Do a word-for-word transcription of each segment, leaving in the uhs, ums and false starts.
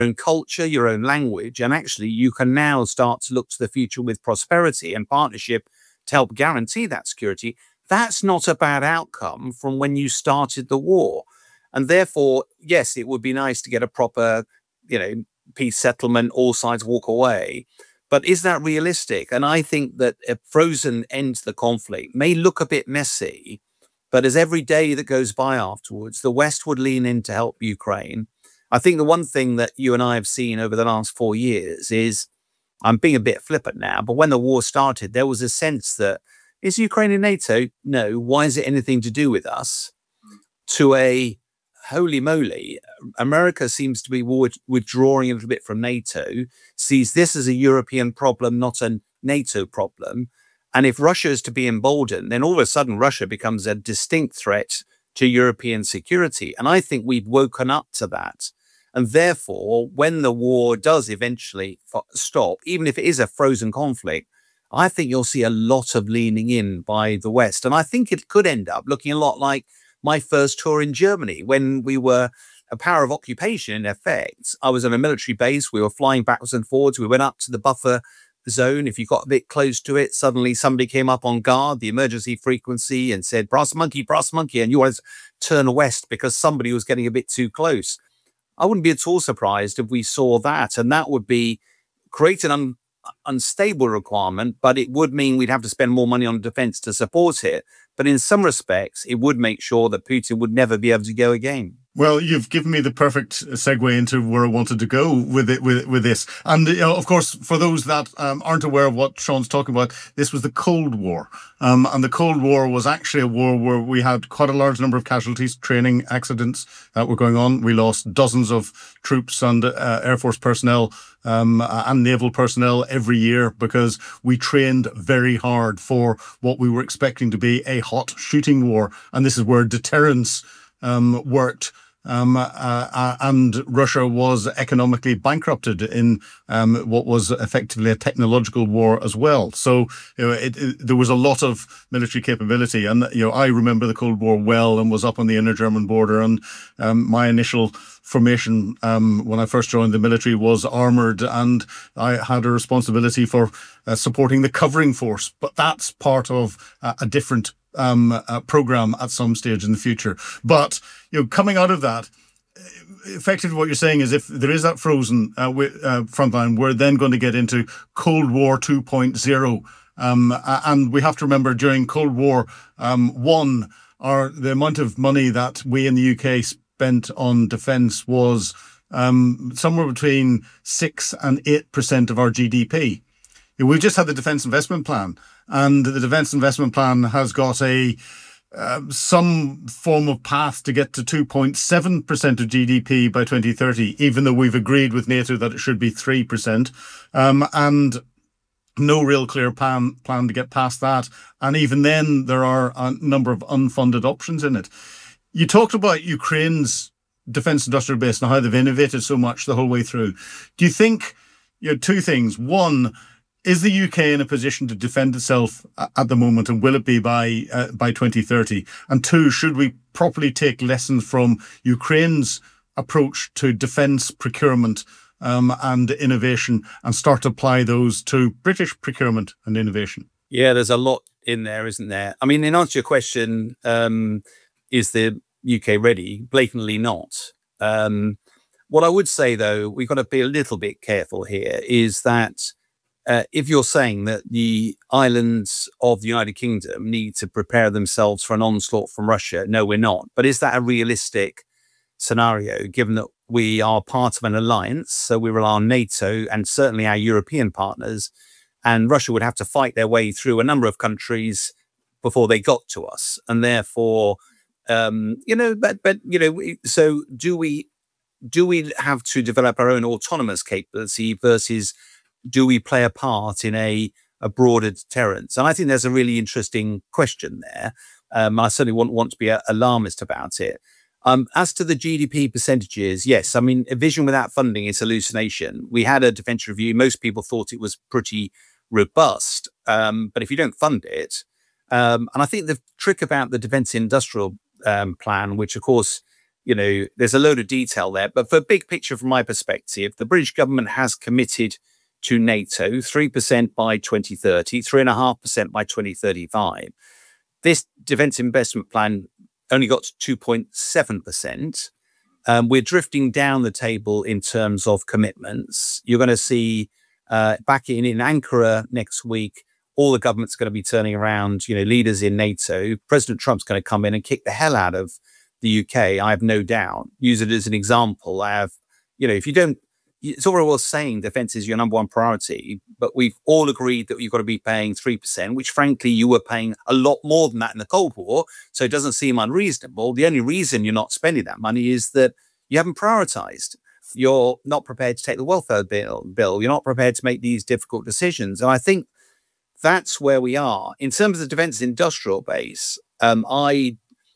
own culture, your own language, and actually you can now start to look to the future with prosperity and partnership to help guarantee that security. That's not a bad outcome from when you started the war. And therefore, yes, it would be nice to get a proper, you know, peace settlement, all sides walk away. But is that realistic? And I think that a frozen end to the conflict may look a bit messy, but as every day that goes by afterwards, the West would lean in to help Ukraine. I think the one thing that you and I have seen over the last four years is, I'm being a bit flippant now, but when the war started, there was a sense that, is Ukraine in NATO? No. Why is it anything to do with us? To a, holy moly, America seems to be withdrawing a little bit from NATO, sees this as a European problem, not a NATO problem. And if Russia is to be emboldened, then all of a sudden Russia becomes a distinct threat to European security. And I think we've woken up to that. And therefore, when the war does eventually stop, even if it is a frozen conflict, I think you'll see a lot of leaning in by the West. And I think it could end up looking a lot like my first tour in Germany, when we were a power of occupation in effect. I was on a military base. We were flying backwards and forwards. We went up to the buffer zone. If you got a bit close to it, suddenly somebody came up on guard, the emergency frequency, and said, brass monkey, brass monkey. And you always turn west because somebody was getting a bit too close. I wouldn't be at all surprised if we saw that. And that would be create an un unstable requirement, but it would mean we'd have to spend more money on defense to support it. But in some respects, it would make sure that Putin would never be able to go again. Well, you've given me the perfect segue into where I wanted to go with it, with, with this. And, you know, of course, for those that um, aren't aware of what Sean's talking about, this was the Cold War. Um, and the Cold War was actually a war where we had quite a large number of casualties, training accidents that were going on. We lost dozens of troops and uh, Air Force personnel um, and naval personnel every year because we trained very hard for what we were expecting to be a hot shooting war. And this is where deterrence um, worked. Um, uh, uh, and Russia was economically bankrupted in um, what was effectively a technological war as well. So you know, it, it, there was a lot of military capability. And you know, I remember the Cold War well and was up on the inner German border. And um, my initial formation um, when I first joined the military was armoured, and I had a responsibility for uh, supporting the covering force. But that's part of uh, a different um, uh, program at some stage in the future. But you know, coming out of that, effectively what you're saying is if there is that frozen uh, uh, front line, we're then going to get into Cold War two point oh. Um, and we have to remember during Cold War um, one, our, the amount of money that we in the U K spent on defence was um, somewhere between six and eight percent of our G D P. We've just had the Defence Investment Plan, and the Defence Investment Plan has got a uh, some form of path to get to two point seven percent of G D P by twenty thirty, even though we've agreed with NATO that it should be three percent, um, and no real clear plan, plan to get past that. And even then, there are a number of unfunded options in it. You talked about Ukraine's defence industrial base and how they've innovated so much the whole way through. Do you think, you know, two things. One, is the U K in a position to defend itself at the moment, and will it be by uh, by twenty thirty? And two, should we properly take lessons from Ukraine's approach to defence procurement um, and innovation and start to apply those to British procurement and innovation? Yeah, there's a lot in there, isn't there? I mean, in answer to your question, um, is the U K ready? Blatantly not. Um, what I would say, though, we've got to be a little bit careful here, is that Uh, if you're saying that the islands of the United Kingdom need to prepare themselves for an onslaught from Russia, no, we're not. But is that a realistic scenario, given that we are part of an alliance, so we rely on NATO and certainly our European partners, and Russia would have to fight their way through a number of countries before they got to us. And therefore, um, you know, but, but you know, so do we, do we have to develop our own autonomous capability versus do we play a part in a, a broader deterrence? And I think there's a really interesting question there. Um, I certainly wouldn't want to be a, alarmist about it. Um, as to the G D P percentages, yes, I mean, a vision without funding is hallucination. We had a defence review. Most people thought it was pretty robust. Um, but if you don't fund it, um, and I think the trick about the defence industrial um, plan, which of course you know, there's a load of detail there. But for big picture, from my perspective, the British government has committed to NATO three percent by twenty thirty, three point five percent by twenty thirty-five. This defence investment plan only got to two point seven percent. Um, we're drifting down the table in terms of commitments. You're going to see uh, back in, in Ankara next week, all the government's going to be turning around, you know, leaders in NATO. President Trump's going to come in and kick the hell out of the U K, I have no doubt. Use it as an example. I have, you know, if you don't, it's all well saying defense is your number one priority, but we've all agreed that you've got to be paying three percent, which frankly, you were paying a lot more than that in the Cold War. So it doesn't seem unreasonable. The only reason you're not spending that money is that you haven't prioritized. You're not prepared to take the welfare bill, bill. You're not prepared to make these difficult decisions. And I think that's where we are. In terms of the defense industrial base, um, I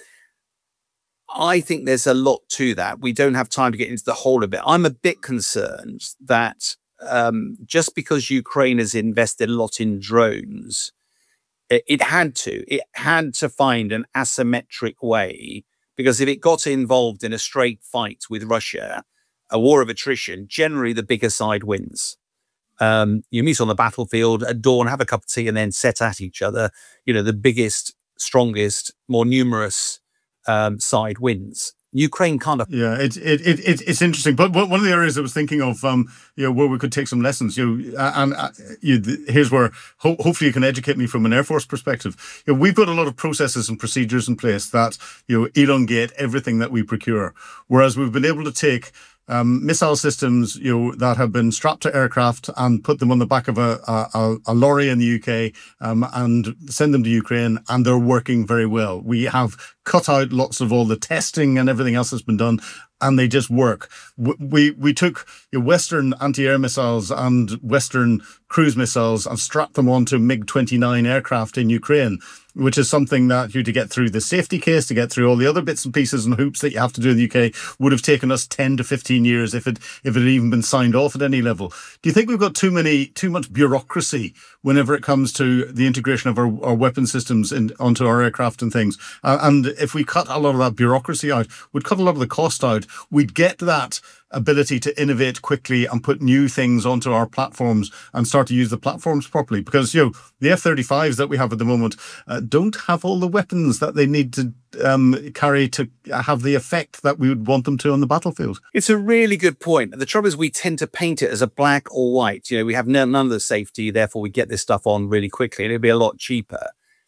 I think there's a lot to that. We don't have time to get into the whole of it. I'm a bit concerned that um, just because Ukraine has invested a lot in drones, it, it had to. It had to find an asymmetric way, because if it got involved in a straight fight with Russia, a war of attrition, generally the bigger side wins. Um, you meet on the battlefield at dawn, have a cup of tea, and then set at each other. You know, the biggest, strongest, more numerous Um, side wins. Ukraine kind of yeah, it, it it it it's interesting. But one of the areas I was thinking of, um, you know, where we could take some lessons, you know, and uh, you, here's where ho hopefully you can educate me from an Air Force perspective. You know, we've got a lot of processes and procedures in place that, you know, elongate everything that we procure, whereas we've been able to take Um, missile systems, you know, that have been strapped to aircraft and put them on the back of a, a, a lorry in the U K um, and send them to Ukraine, and they're working very well. We have cut out lots of all the testing and everything else that's been done, and they just work. We we took you know, Western anti-air missiles and Western cruise missiles and strapped them onto MiG twenty-nine aircraft in Ukraine, which is something that you to get through the safety case, to get through all the other bits and pieces and hoops that you have to do in the U K, would have taken us ten to fifteen years if it if it had even been signed off at any level. Do you think we've got too many too much bureaucracy whenever it comes to the integration of our, our weapon systems in, onto our aircraft and things? Uh, and if we cut a lot of that bureaucracy out, we'd cut a lot of the cost out, we'd get that ability to innovate quickly and put new things onto our platforms and start to use the platforms properly. Because, you know, the F thirty-fives that we have at the moment uh, don't have all the weapons that they need to um, carry to have the effect that we would want them to on the battlefield. It's a really good point. The trouble is we tend to paint it as a black or white. You know, we have none of the safety, therefore we get this stuff on really quickly and it'll be a lot cheaper.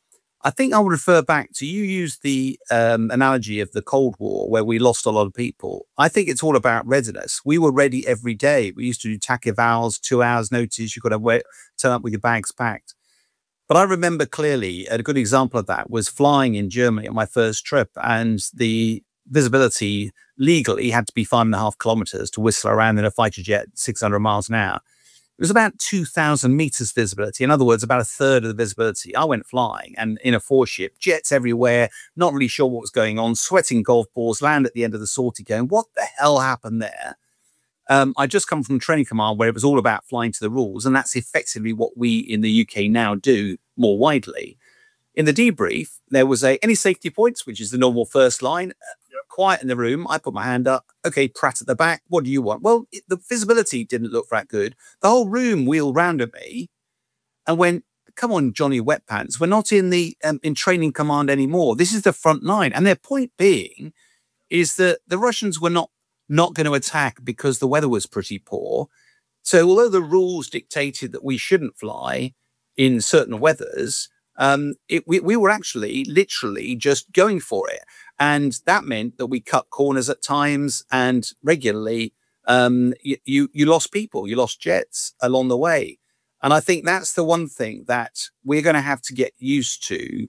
I think I would refer back to, you use the um, analogy of the Cold War where we lost a lot of people. I think it's all about readiness. We were ready every day. We used to do tac evals, two hours notice. You've got to wait, turn up with your bags packed. But I remember clearly, a good example of that was flying in Germany on my first trip, and the visibility legally had to be five and a half kilometers to whistle around in a fighter jet six hundred miles an hour. It was about two thousand meters visibility. In other words, about a third of the visibility. I went flying and in a four ship, jets everywhere, not really sure what was going on, sweating golf balls, land at the end of the sortie going, what the hell happened there? Um, I just come from training command where it was all about flying to the rules. And that's effectively what we in the U K now do more widely. In the debrief, there was a, any safety points, which is the normal first line. Quiet in the room. I put my hand up. Okay, Pratt at the back. What do you want? Well, it, the visibility didn't look that good. The whole room wheeled round at me and went, come on, Johnny Wetpants. We're not in the um, in training command anymore. This is the front line. And their point being is that the Russians were not, not going to attack because the weather was pretty poor. So although the rules dictated that we shouldn't fly in certain weathers, um, it, we, we were actually literally just going for it. And that meant that we cut corners at times, and regularly um, you, you, you lost people, you lost jets along the way. And I think that's the one thing that we're going to have to get used to,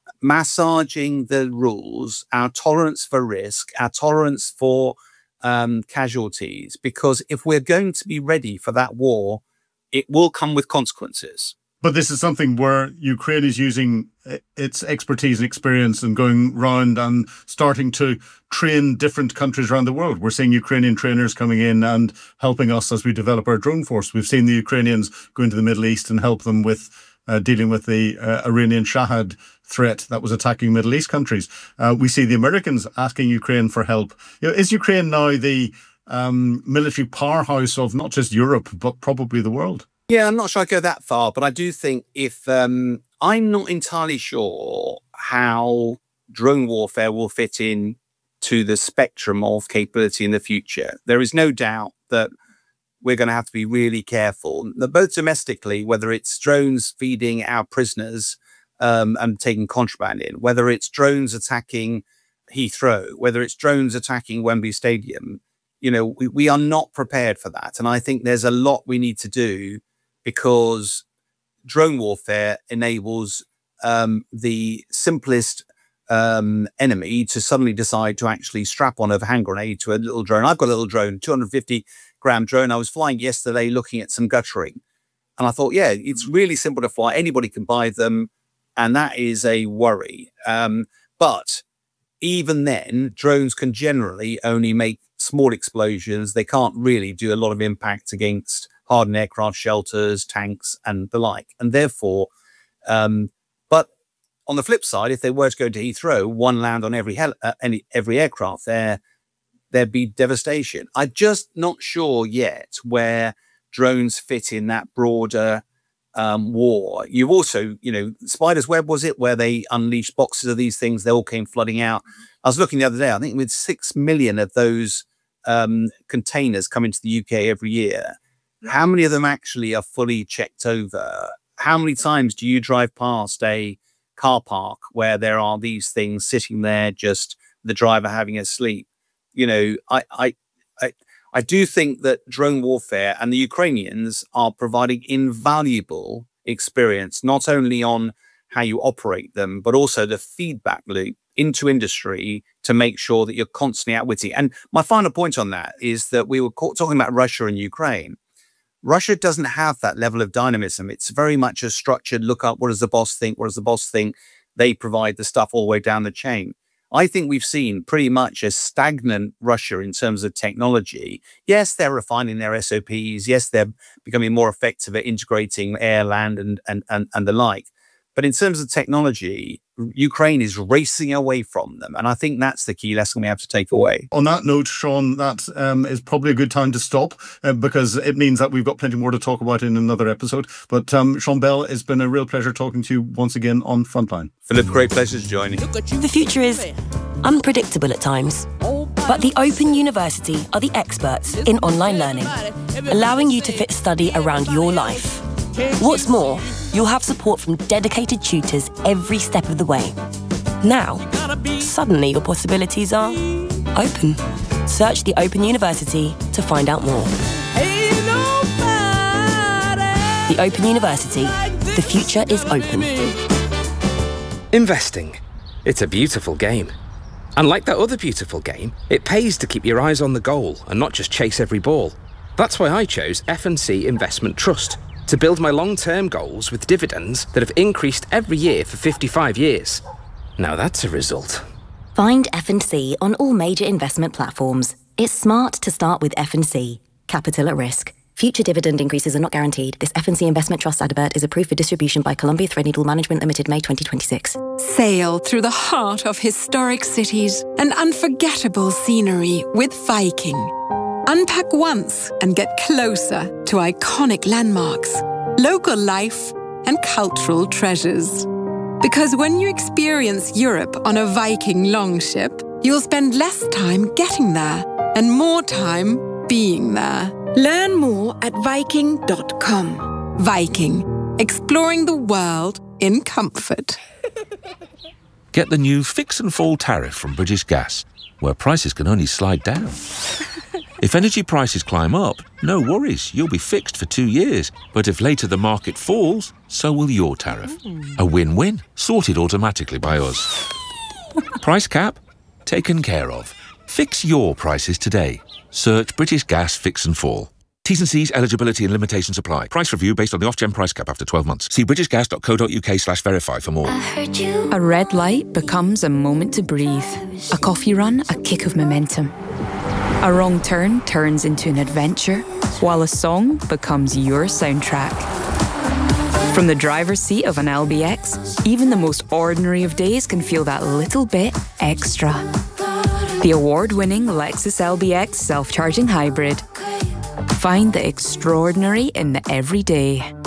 massaging the rules, our tolerance for risk, our tolerance for um, casualties, because if we're going to be ready for that war, it will come with consequences. But this is something where Ukraine is using its expertise and experience and going round and starting to train different countries around the world. We're seeing Ukrainian trainers coming in and helping us as we develop our drone force. We've seen the Ukrainians go into the Middle East and help them with uh, dealing with the uh, Iranian Shahad threat that was attacking Middle East countries. Uh, we see the Americans asking Ukraine for help. You know, is Ukraine now the um, military powerhouse of not just Europe, but probably the world? Yeah, I'm not sure I go that far, but I do think if um, I'm not entirely sure how drone warfare will fit in to the spectrum of capability in the future. There is no doubt that we're going to have to be really careful, both domestically, whether it's drones feeding our prisoners um, and taking contraband in, whether it's drones attacking Heathrow, whether it's drones attacking Wembley Stadium. You know, we, we are not prepared for that. And I think there's a lot we need to do, because drone warfare enables um, the simplest um, enemy to suddenly decide to actually strap on a hand grenade to a little drone. I've got a little drone, two hundred fifty gram drone. I was flying yesterday looking at some guttering. And I thought, yeah, it's really simple to fly. Anybody can buy them. And that is a worry. Um, but even then, drones can generally only make small explosions. They can't really do a lot of impact against hardened aircraft shelters, tanks, and the like. And therefore, um, but on the flip side, if they were to go to Heathrow, one land on every hel uh, any every aircraft there, there'd be devastation. I'm just not sure yet where drones fit in that broader um, war. You also, you know, Spider's Web, was it, where they unleashed boxes of these things? They all came flooding out. I was looking the other day, I think with six million of those um, containers come into the U K every year. How many of them actually are fully checked over? How many times do you drive past a car park where there are these things sitting there, just the driver having a sleep? You know, I, I, I, I do think that drone warfare and the Ukrainians are providing invaluable experience, not only on how you operate them, but also the feedback loop into industry to make sure that you're constantly outwitting. And my final point on that is that we were talking about Russia and Ukraine. Russia doesn't have that level of dynamism. It's very much a structured look up. What does the boss think? What does the boss think? They provide the stuff all the way down the chain. I think we've seen pretty much a stagnant Russia in terms of technology. Yes, they're refining their S O Ps. Yes, they're becoming more effective at integrating air, land, and, and, and, and the like. But in terms of technology, Ukraine is racing away from them. And I think that's the key lesson we have to take away. On that note, Sean, that um, is probably a good time to stop uh, because it means that we've got plenty more to talk about in another episode. But um, Sean Bell, it's been a real pleasure talking to you once again on Frontline. Philip, great pleasure to join you. The future is unpredictable at times, but the Open University are the experts in online learning, allowing you to fit study around your life. What's more, you'll have support from dedicated tutors every step of the way. Now, suddenly your possibilities are open. Search the Open University to find out more. The Open University. The future is open. Investing. It's a beautiful game. And like that other beautiful game, it pays to keep your eyes on the goal and not just chase every ball. That's why I chose F and C Investment Trust, to build my long-term goals with dividends that have increased every year for fifty-five years. Now that's a result. Find F and C on all major investment platforms. It's smart to start with F and C. Capital at risk. Future dividend increases are not guaranteed. This F and C Investment Trust advert is approved for distribution by Columbia Threadneedle Management Limited, May twenty twenty-six. Sail through the heart of historic cities and unforgettable scenery with Viking. Unpack once and get closer to iconic landmarks, local life, and cultural treasures. Because when you experience Europe on a Viking longship, you'll spend less time getting there and more time being there. Learn more at Viking dot com. Viking, exploring the world in comfort. Get the new Fix and Fall tariff from British Gas, where prices can only slide down. If energy prices climb up, no worries, you'll be fixed for two years. But if later the market falls, so will your tariff. A win-win, sorted automatically by us. Price cap? Taken care of. Fix your prices today. Search British Gas Fix and Fall. T's and C's, eligibility and limitations apply. Price review based on the Ofgem price cap after twelve months. See britishgas.co.uk slash verify for more. A red light becomes a moment to breathe. A coffee run, a kick of momentum. A wrong turn turns into an adventure, while a song becomes your soundtrack. From the driver's seat of an L B X, even the most ordinary of days can feel that little bit extra. The award-winning Lexus L B X self-charging hybrid. Find the extraordinary in the everyday.